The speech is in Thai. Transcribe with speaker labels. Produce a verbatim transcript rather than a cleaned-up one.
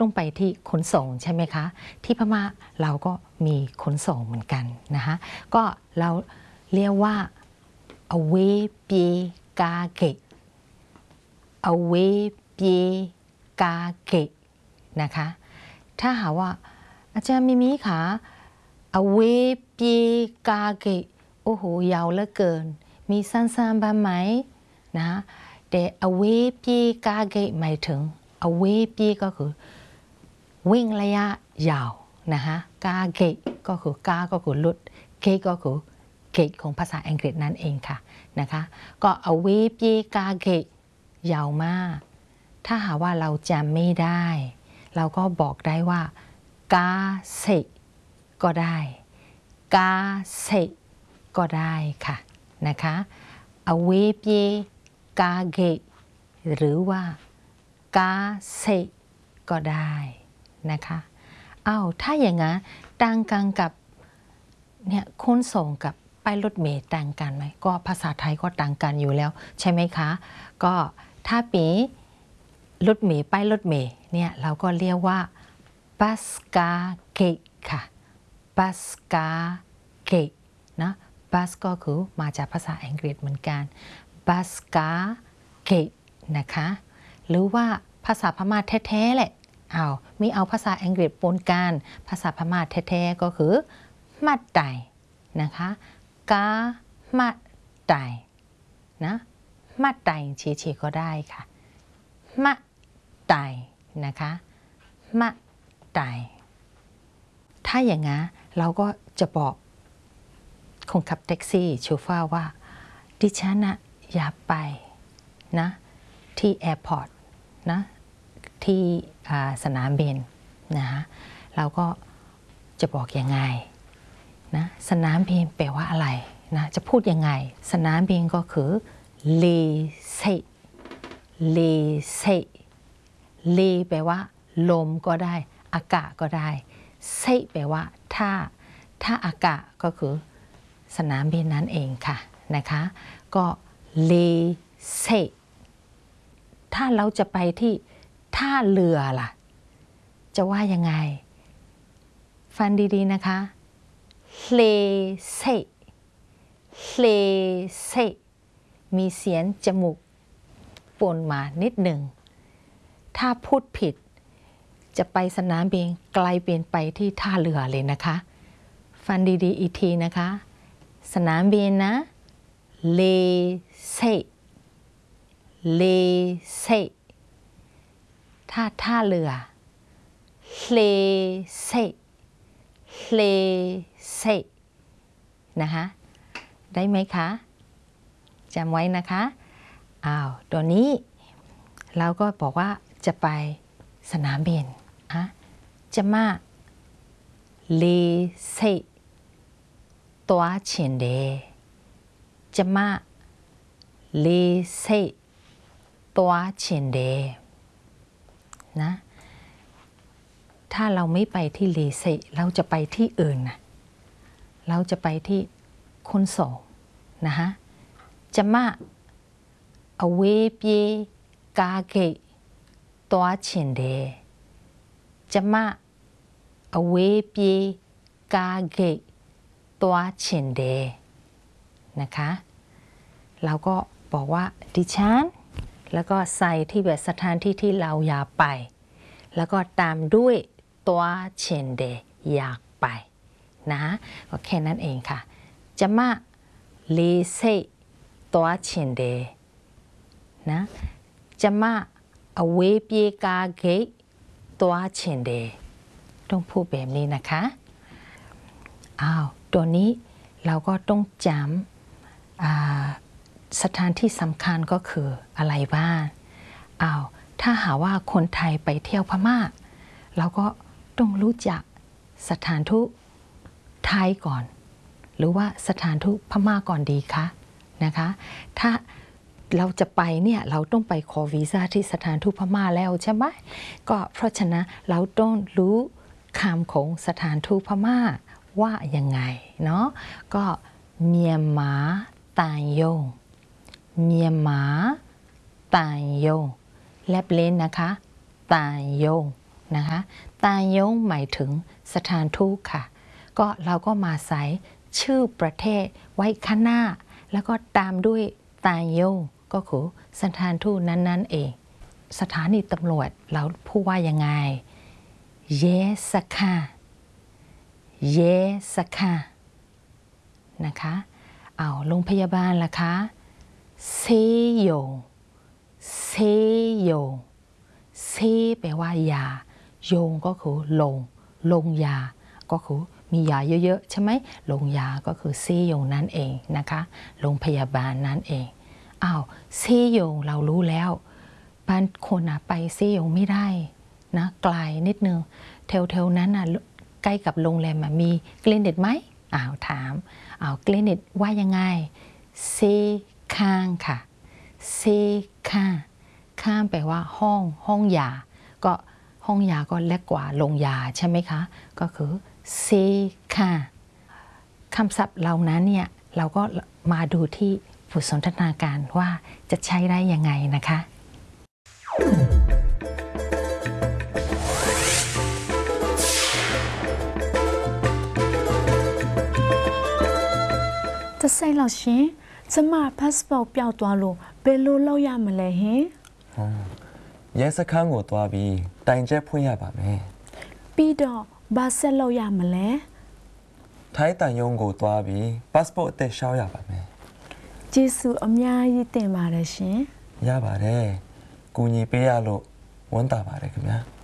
Speaker 1: ต้องไปที่ขนส่งใช่ไหมคะที่พม่าเราก็มีขนส่งเหมือนกันนะคะก็เราเรียกว่าอเวเปียกาเกะอเวเปียกาเกะนะคะถ้าหาว่าอาจารย์มิมิคะอเวเปียกาเกะโอ้โหยาวเหลือเกินมีสั้นๆบ้างไหมนะแต่อเวเปียกาเกะหมายถึงอเวเปียก็คือวิ่งระยะยาวนะคะกาเกะก็คือกาก็คือลุดเกะก็คือเกะของภาษาอังกฤษนั่นเองค่ะนะคะก็อเวเปียกาเกะยาวมากถ้าหาว่าเราจำไม่ได้เราก็บอกได้ว่ากาเซก็ได้กาเซก็ได้ค่ะนะคะอเวเปียกาเกะหรือว่ากาเซก็ได้นะคะอ้าวถ้าอย่างนั้นต่างกันกับเนี่ยขนส่งกับป้ายรถเมล์ต่างกันไหมก็ภาษาไทยก็ต่างกันอยู่แล้วใช่ไหมคะก็ถ้าปีรถเมล์ป้ายรถเมล์เนี่ยเราก็เรียกว่าบัสกาเกะค่ะบัสกาเกะนะบัสก็คือมาจากภาษาอังกฤษเหมือนกันบัสกาเกะนะคะหรือว่าภาษาพม่าแท้ๆแหละเอาไม่เอาภาษาอังกฤษปนกันภาษาพม่าแท้ๆก็คือมัดไตนะคะกามัดไตนะมัดไตเฉยๆก็ได้ค่ะมัดไตนะคะมัดไตถ้าอย่างนั้นเราก็จะบอกคนขับแท็กซี่โชเฟอร์ว่าดิฉันนะอย่าไปนะที่แอร์พอร์ตนะที่สนามบินนะเราก็จะบอกยังไงนะสนามบินแปลว่าอะไรนะจะพูดยังไงสนามบินก็คือเลเซเลเซเลแปลว่าลมก็ได้อากาศก็ได้เซแปลว่าถ้าถ้าอากาศก็คือสนามบินนั่นเองค่ะนะคะก็เลเซถ้าเราจะไปที่ท่าเรือล่ะจะว่ายังไงฟังดีๆนะคะเลเซเลเซมีเสียงจมูกปนมานิดหนึ่งถ้าพูดผิดจะไปสนามบินไกลเปลี่ยนไปที่ท่าเรือเลยนะคะฟังดีๆอีกทีนะคะสนามบินนะเลเซเลเซถ้าท่าเรือเลเซเลเซนะคะได้ไหมคะจำไว้นะคะอ้าวตัวนี้เราก็บอกว่าจะไปสนามบินอะจะมาเลเซตัวเฉียนเดจะมาเลเซตัวเฉียนเดนะถ้าเราไม่ไปที่เลเซเราจะไปที่อื่นนะเราจะไปที่ขนส่งนะคะจะมาอเวเปียกาเกะตัวเฉียนเดจะมาอเวเปียกาเกะตัวเฉียนเดนะคะเราก็บอกว่าดิฉันแล้วก็ใส่ที่แบบสถานที่ที่เราอยากไปแล้วก็ตามด้วยตัวเฉียนเดอยากไปนะก็แค่นั้นเองค่ะจะมาเลเซตัวเฉียนเดนะจะมาอเวเปียกาเกะตัวเฉียนเดต้องพูดแบบนี้นะคะอ้าวตัวนี้เราก็ต้องจำสถานที่สำคัญก็คืออะไรบ้างอ้าวถ้าหาว่าคนไทยไปเที่ยวพม่าเราก็ต้องรู้จักสถานทูตไทยก่อนหรือว่าสถานทูตพม่าก่อนดีคะนะคะถ้าเราจะไปเนี่ยเราต้องไปขอวีซ่าที่สถานทูตพม่าแล้วใช่ไหมก็เพราะฉะนั้นเราต้องรู้คำของสถานทูตพม่าว่ายังไงเนาะก็เมียนมาตานยงเมียนมาตานยงแลบเล่นนะคะตานยงนะคะตานยงหมายถึงสถานทูตค่ะก็เราก็มาใส่ชื่อประเทศไว้ข้างหน้าแล้วก็ตามด้วยตานยงก็คือสถานทูตนั้นๆเองสถานีตำรวจเราพูดว่ายังไงเยสค่ะเยสค่ะนะคะเอาโรงพยาบาลล่ะคะเซโยเซโยเซแปลว่ายาโยงก็คือลงลงยาก็คือมียาเยอะๆใช่ไหมลงยาก็คือเซโยงนั่นเองนะคะโรงพยาบาลนั่นเองอ้าวเซโยงเรารู้แล้วบางคนอะไปเซโยงไม่ได้นะไกลนิดนึงแถวๆนั้นอะใกล้กับโรงแรมมีคลินิกไหมอ้าวถามอ้าวคลินิกว่ายังไงเซข้างค่ะเซข้างข้างแปลว่าห้องห้องยาก็ห้องยาก็เล็กกว่าโรงยาใช่ไหมคะก็คือเซค่ะคำศัพท์เหล่านั้นเนี่ยเราก็มาดูที่บทสนทนาการว่าจะใช้ได้ยังไงนะคะ
Speaker 2: တဆိတ်လို့ရှင်ကျမ passport ပျောက်သွားလို့ဘယ်လိုလုပ်ရမလဲဟင်
Speaker 3: ရဲစခန်းကိုသွားပြီးတိုင်ချက်ဖွင့်ရပါမယ်
Speaker 2: ပြီးတော့ဘာဆက်လုပ်ရမလဲ
Speaker 3: ထိုင်းတန်ယုံကိုသွားပြီး passport အသက်ရှောက်ရပါမယ်
Speaker 2: ကျေးဇူးအများကြီးတင်ပါတယ်ရှင်
Speaker 3: ရပါတယ်ကူညီပေးရလို့ဝမ်းသာပါတယ်ခင်ဗျာ